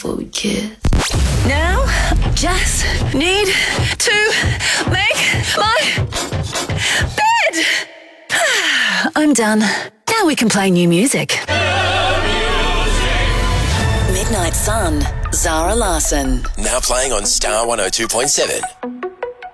before we kiss. Now, just need to make my bed. I'm done. Now we can play new music. Midnight Sun, Zara Larsson. Now playing on Star 102.7.